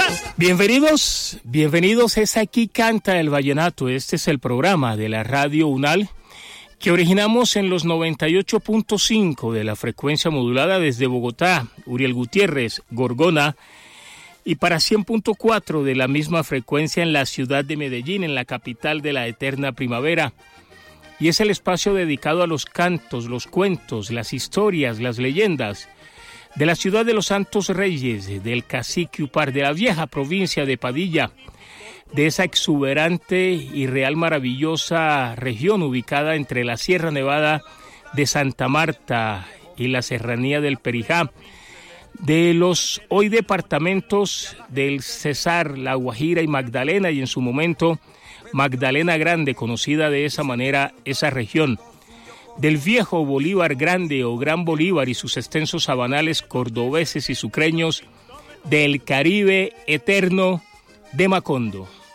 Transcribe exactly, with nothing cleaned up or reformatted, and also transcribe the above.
Bienvenidos, bienvenidos, es Aquí Canta el Vallenato. Este es el programa de la Radio UNAL que originamos en los noventa y ocho punto cinco de la frecuencia modulada desde Bogotá, Uriel Gutiérrez, Gorgona, y para cien punto cuatro de la misma frecuencia en la ciudad de Medellín, en la capital de la eterna primavera. Y es el espacio dedicado a los cantos, los cuentos, las historias, las leyendas de la ciudad de los Santos Reyes, del Cacique Upar, de la vieja provincia de Padilla, de esa exuberante y real maravillosa región ubicada entre la Sierra Nevada de Santa Marta y la serranía del Perijá, de los hoy departamentos del Cesar, La Guajira y Magdalena, y en su momento Magdalena Grande, conocida de esa manera esa región, del viejo Bolívar Grande o Gran Bolívar y sus extensos sabanales cordobeses y sucreños, del Caribe eterno de Macondo.